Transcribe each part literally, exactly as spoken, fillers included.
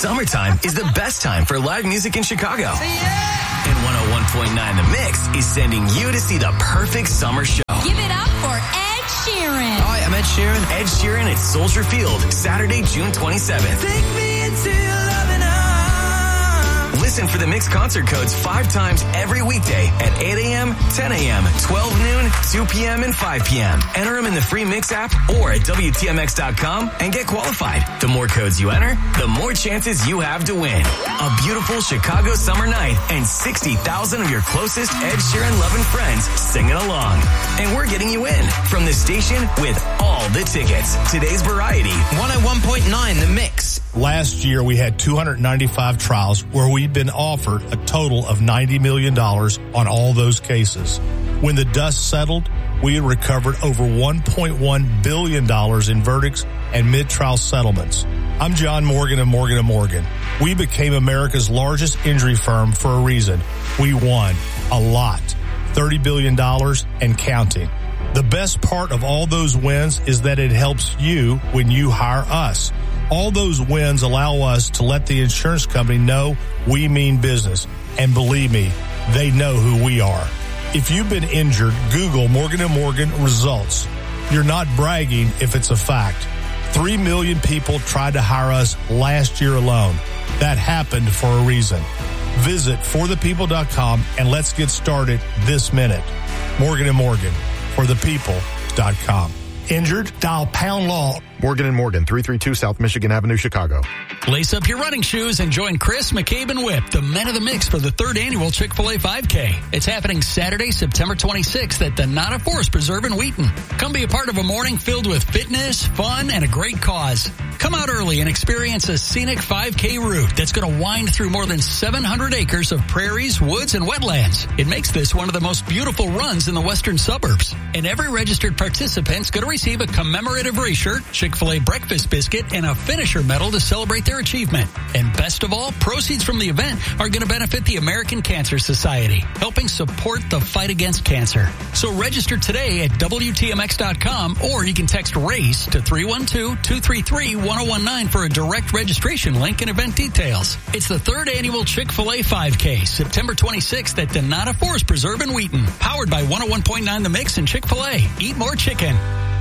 Summertime is the best time for live music in Chicago. And one oh one point nine The Mix is sending you to see the perfect summer show. Give it up for Ed Sheeran. Hi, I'm Ed Sheeran. Ed Sheeran at Soldier Field, Saturday, June twenty-seventh. Take me into your loving arms. Listen for the Mix concert codes five times every weekday at eight a.m., ten a.m., twelve noon, two p.m., and five p.m. Enter them in the free Mix app or at W T M X dot com and get qualified. The more codes you enter, the more chances you have to win. A beautiful Chicago summer night and sixty thousand of your closest Ed Sheeran loving friends singing along. And we're getting you in from the station with all the tickets. Today's Variety, one oh one point nine The Mix. Last year, we had two hundred ninety-five trials where we've been offered a total of ninety million dollars on all those cases. When the dust settled, we had recovered over one point one billion dollars in verdicts and mid-trial settlements. I'm John Morgan of Morgan and Morgan. We became America's largest injury firm for a reason. We won a lot, thirty billion dollars and counting. The best part of all those wins is that it helps you when you hire us. All those wins allow us to let the insurance company know we mean business. And believe me, they know who we are. If you've been injured, Google Morgan and Morgan results. You're not bragging if it's a fact. Three million people tried to hire us last year alone. That happened for a reason. Visit for the people dot com and let's get started this minute. Morgan and Morgan, for the people dot com. Injured? Dial pound law. Morgan and Morgan, three thirty-two South Michigan Avenue, Chicago. Lace up your running shoes and join Chris, McCabe, and Whip, the men of the mix, for the third annual Chick-fil-A five K. It's happening Saturday, September twenty-sixth at the Nana Forest Preserve in Wheaton. Come be a part of a morning filled with fitness, fun, and a great cause. Come out early and experience a scenic five K route that's going to wind through more than seven hundred acres of prairies, woods, and wetlands. It makes this one of the most beautiful runs in the western suburbs. And every registered participant's going to receive a commemorative race-shirt, Chick-fil-A breakfast biscuit, and a finisher medal to celebrate their achievement. And best of all, proceeds from the event are going to benefit the American Cancer Society, helping support the fight against cancer. So register today at W T M X dot com, or you can text RACE to three one two, two three three, one oh one nine for a direct registration link and event details. It's the third annual Chick-fil-A five K, September twenty-sixth at the Nana Forest Preserve in Wheaton. Powered by one oh one point nine The Mix and Chick-fil-A. Eat more chicken.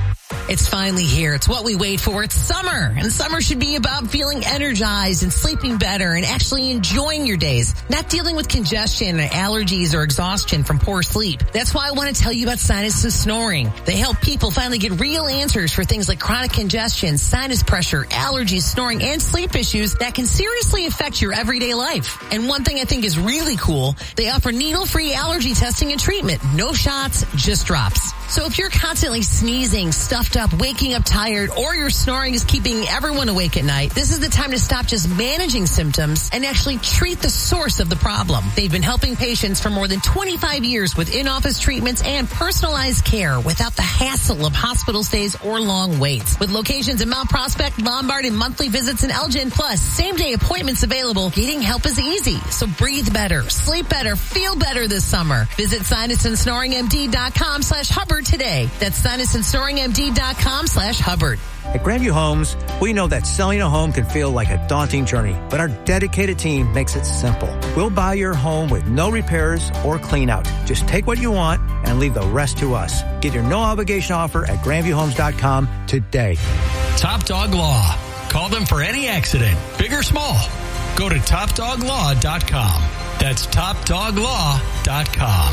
It's finally here. It's what we wait for. It's summer, and summer should be about feeling energized and sleeping better and actually enjoying your days, not dealing with congestion, allergies, or exhaustion from poor sleep. That's why I want to tell you about Sinus and Snoring. They help people finally get real answers for things like chronic congestion, sinus pressure, allergies, snoring, and sleep issues that can seriously affect your everyday life. And one thing I think is really cool, they offer needle-free allergy testing and treatment. No shots, just drops. So if you're constantly sneezing, stuffed up, waking up tired, or your snoring is keeping everyone awake at night, this is the time to stop just managing symptoms and actually treat the source of the problem. They've been helping patients for more than twenty-five years with in-office treatments and personalized care without the hassle of hospital stays or long waits. With locations in Mount Prospect, Lombard, and monthly visits in Elgin, plus same-day appointments available, getting help is easy. So breathe better, sleep better, feel better this summer. Visit sinus and snoring M D dot com slash Hubbard today. That's sinus and snoring M D dot com slash Hubbard. At Grandview Homes, we know that selling a home can feel like a daunting journey, but our dedicated team makes it simple. We'll buy your home with no repairs or clean out. Just take what you want and leave the rest to us. Get your no obligation offer at grandview homes dot com today. Top Dog Law. Call them for any accident, big or small. Go to top dog law dot com. That's top dog law dot com.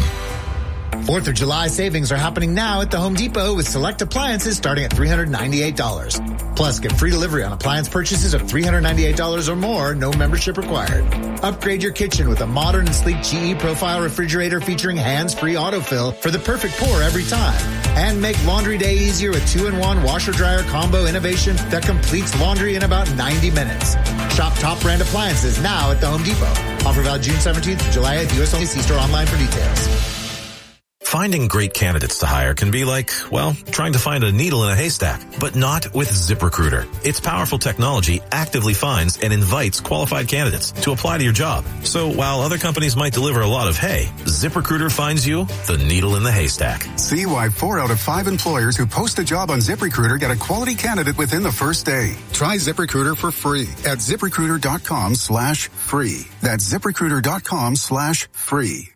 Fourth of July savings are happening now at the Home Depot with select appliances starting at three hundred ninety-eight dollars. Plus, get free delivery on appliance purchases of three hundred ninety-eight dollars or more, no membership required. Upgrade your kitchen with a modern and sleek G E Profile refrigerator featuring hands-free autofill for the perfect pour every time. And make laundry day easier with two-in-one washer-dryer combo innovation that completes laundry in about ninety minutes. Shop top brand appliances now at the Home Depot. Offer valid June seventeenth to July eighth. U S only. See store online for details. Finding great candidates to hire can be like, well, trying to find a needle in a haystack, but not with ZipRecruiter. Its powerful technology actively finds and invites qualified candidates to apply to your job. So while other companies might deliver a lot of hay, ZipRecruiter finds you the needle in the haystack. See why four out of five employers who post a job on ZipRecruiter get a quality candidate within the first day. Try ZipRecruiter for free at ZipRecruiter.com slash free. That's ZipRecruiter.com slash free.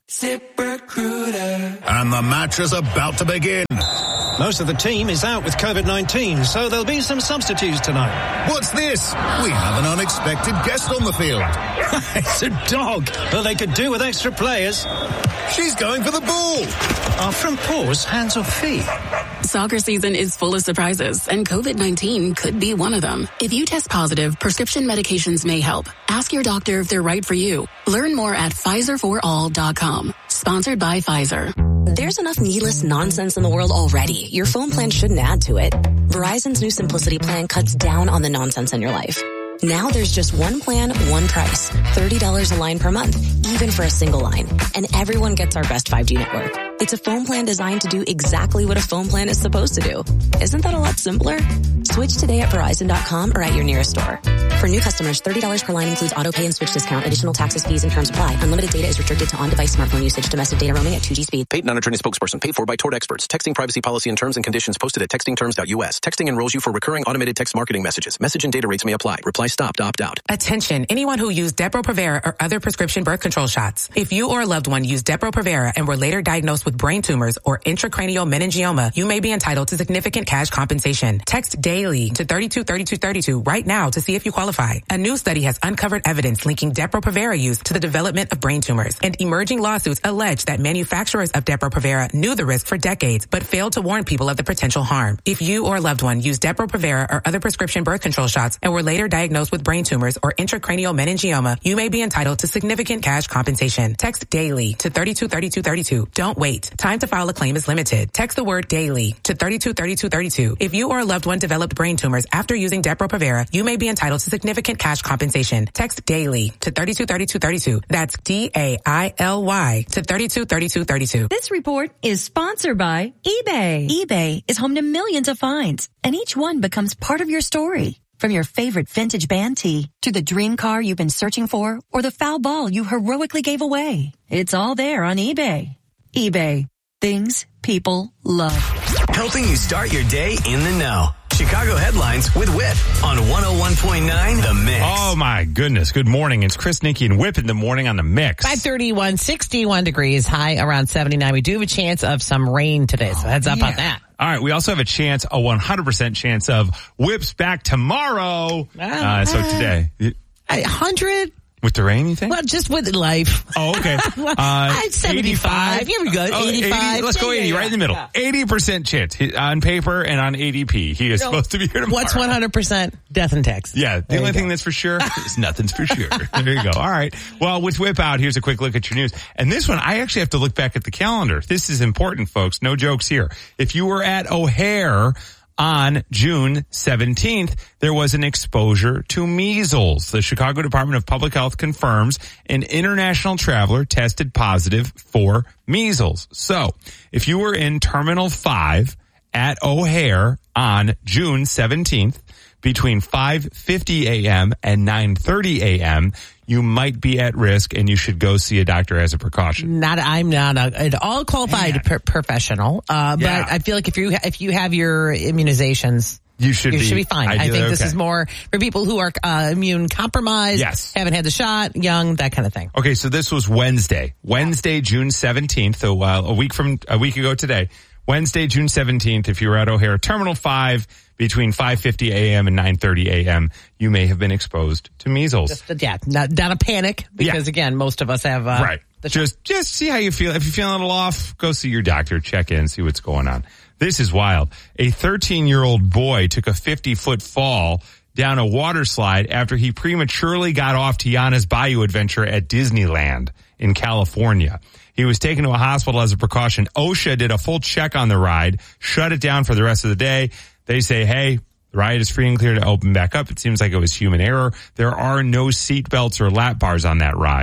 ZipRecruiter. And the match is about to begin. Most of the team is out with COVID nineteen, so there'll be some substitutes tonight. What's this? We have an unexpected guest on the field. It's a dog. Well, they could do with extra players. She's going for the ball. Are front paws hands or feet? Soccer season is full of surprises, and COVID nineteen could be one of them. If you test positive, prescription medications may help. Ask your doctor if they're right for you. Learn more at Pfizer for all dot com. Sponsored by Pfizer. There's enough needless nonsense in the world already. Your phone plan shouldn't add to it. Verizon's new Simplicity plan cuts down on the nonsense in your life. Now there's just one plan, one price. thirty dollars a line per month, even for a single line. And everyone gets our best five G network. It's a phone plan designed to do exactly what a phone plan is supposed to do. Isn't that a lot simpler? Switch today at Verizon dot com or at your nearest store. For new customers, thirty dollars per line includes auto pay and switch discount. Additional taxes, fees, and terms apply. Unlimited data is restricted to on-device smartphone usage. Domestic data roaming at two G speed. Paid non-attorney spokesperson paid for by Tort Experts. Texting privacy policy and terms and conditions posted at texting terms dot U S. Texting enrolls you for recurring automated text marketing messages. Message and data rates may apply. Reply stop to opt out. Attention, anyone who used Depo-Provera or other prescription birth control shots. If you or a loved one used Depo-Provera and were later diagnosed with brain tumors or intracranial meningioma, you may be entitled to significant cash compensation. Text DAILY to thirty-two thirty-two thirty-two right now to see if you qualify. A new study has uncovered evidence linking Depo-Provera use to the development of brain tumors, and emerging lawsuits allege that manufacturers of Depo-Provera knew the risk for decades but failed to warn people of the potential harm. If you or a loved one used Depo-Provera or other prescription birth control shots and were later diagnosed with brain tumors or intracranial meningioma, you may be entitled to significant cash compensation. Text DAILY to thirty-two thirty-two thirty-two. Don't wait. Time to file a claim is limited. Text the word DAILY to thirty-two thirty-two thirty-two. If you or a loved one developed brain tumors after using Depo-Provera, you may be entitled to significant cash compensation. Text DAILY to thirty-two thirty-two thirty-two. That's D A I L Y to thirty-two thirty-two thirty-two. This report is sponsored by eBay. eBay is home to millions of finds, and each one becomes part of your story. From your favorite vintage band tee to the dream car you've been searching for or the foul ball you heroically gave away. It's all there on eBay. eBay. Things people love. Helping you start your day in the know. Chicago headlines with Whip on one oh one point nine The Mix. Oh, my goodness. Good morning. It's Chris, Nikki, and Whip in the morning on The Mix. five thirty-one, sixty-one degrees, high around seventy-nine. We do have a chance of some rain today, so heads up yeah. on that. All right, we also have a chance, a one hundred percent chance of Whip's back tomorrow. Uh, so today. one hundred? With the rain, you think? Well, just with life. Oh, okay. Uh, seventy-five. Here we go. Oh, eighty-five. eighty, let's go eighty, right in the middle. Yeah. eighty percent chance he, on paper and on A D P. He is no, supposed to be here tomorrow. What's one hundred percent? Death and text. Yeah, the there only thing that's for sure is nothing's for sure. There you go. All right. Well, with Whip out, here's a quick look at your news. And this one, I actually have to look back at the calendar. This is important, folks. No jokes here. If you were at O'Hare on June seventeenth, there was an exposure to measles. The Chicago Department of Public Health confirms an international traveler tested positive for measles. So, if you were in Terminal five at O'Hare on June seventeenth, between five fifty a.m. and nine thirty a.m., you might be at risk and you should go see a doctor as a precaution. Not, I'm not a, an all qualified per- professional, uh, Yeah. but I feel like if you if you have your immunizations, You should you be, should be fine. I think this okay. is more for people who are uh, immune compromised, Yes. haven't had the shot, young, that kind of thing. Okay, so this was Wednesday. Wednesday, June seventeenth, so uh, a week from a week ago today. Wednesday, June seventeenth, if you were at O'Hare Terminal five between five fifty a.m. and nine thirty a.m., you may have been exposed to measles. Just, yeah, not, not a panic because Yeah. again, most of us have uh, right. Just just see how you feel. If you're feeling a little off, go see your doctor, check in, see what's going on. This is wild. A thirteen-year-old boy took a fifty-foot fall down a water slide after he prematurely got off Tiana's Bayou Adventure at Disneyland in California. He was taken to a hospital as a precaution. OSHA did a full check on the ride, shut it down for the rest of the day. They say, hey, the ride is free and clear to open back up. It seems like it was human error. There are no seat belts or lap bars on that ride.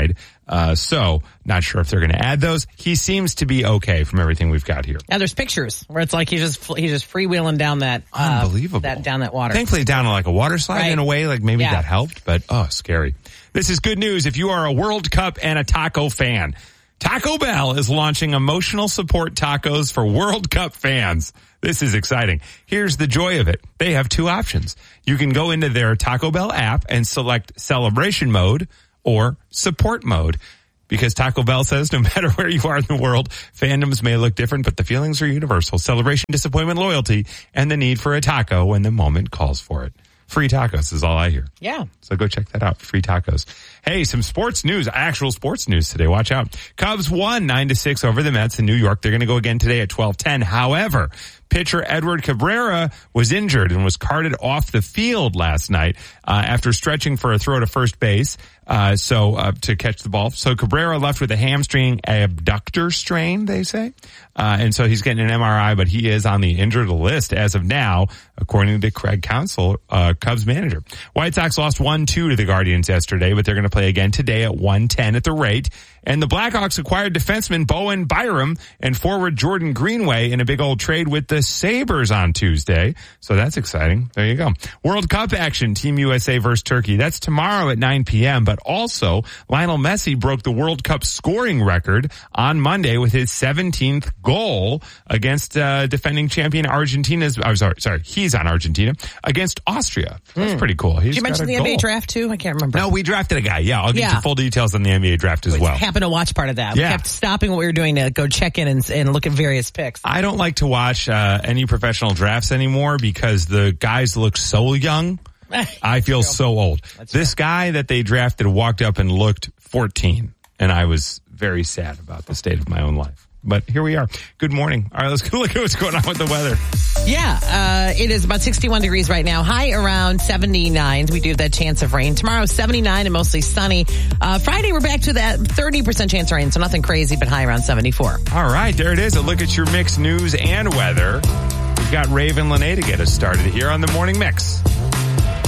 Uh, so not sure if they're going to add those. He seems to be okay from everything we've got here. Yeah, there's pictures where it's like he's just he's just freewheeling down that uh, unbelievable that down that water. Thankfully, down like a water slide right. in a way, like maybe yeah. that helped. But oh, scary. This is good news if you are a World Cup and a taco fan. Taco Bell is launching emotional support tacos for World Cup fans. This is exciting. Here's the joy of it. They have two options. You can go into their Taco Bell app and select celebration mode or support mode. Because Taco Bell says no matter where you are in the world, fandoms may look different, but the feelings are universal. Celebration, disappointment, loyalty, and the need for a taco when the moment calls for it. Free tacos is all I hear. Yeah. So go check that out. Free tacos. Hey, some sports news, actual sports news today. Watch out. Cubs won nine to six over the Mets in New York. They're going to go again today at twelve ten. However, pitcher Edward Cabrera was injured and was carted off the field last night uh, after stretching for a throw to first base. Uh, so, uh, to catch the ball. So Cabrera left with a hamstring abductor strain, they say. Uh, and so he's getting an M R I, but he is on the injured list as of now, according to Craig Counsell, uh, Cubs manager. White Sox lost one two to the Guardians yesterday, but they're going to play again today at one ten at the rate. And the Blackhawks acquired defenseman Bowen Byram and forward Jordan Greenway in a big old trade with the Sabres on Tuesday. So that's exciting. There you go. World Cup action, Team U S A versus Turkey. That's tomorrow at nine p.m. But also, Lionel Messi broke the World Cup scoring record on Monday with his seventeenth goal against uh, defending champion Argentina's, I'm sorry, sorry, he's on Argentina, against Austria. That's mm. pretty cool. He's Did you mention the goal. N B A draft too? I can't remember. No, we drafted a guy. Yeah, I'll give yeah. you full details on the N B A draft as we well. Happened to watch part of that. Yeah. We kept stopping what we were doing to go check in and, and look at various picks. I don't like to watch uh, any professional drafts anymore because the guys look so young. I feel so old. That's this true. Guy that they drafted walked up and looked fourteen, and I was very sad about the state of my own life. But here we are. Good morning. All right, let's go look at what's going on with the weather. Yeah, uh, it is about sixty-one degrees right now. High around seventy-nine. We do have that chance of rain. Tomorrow, seventy-nine and mostly sunny. Uh, Friday, we're back to that thirty percent chance of rain, so nothing crazy, but high around seventy-four. All right, there it is. A look at your mix news and weather. We've got Raven Lene to get us started here on the Morning Mix.